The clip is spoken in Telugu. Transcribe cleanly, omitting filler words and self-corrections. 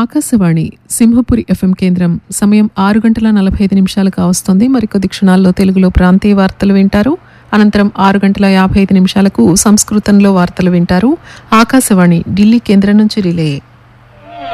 ఆకాశవాణి సింహపురి ఎఫ్ఎం కేంద్రం. సమయం 6:45 కావస్తోంది. మరికొద్ది క్షణాల్లో తెలుగులో ప్రాంతీయ వార్తలు వింటారు. అనంతరం 6:55 సంస్కృతంలో వార్తలు వింటారు. ఆకాశవాణి ఢిల్లీ కేంద్రం నుంచి రిలే.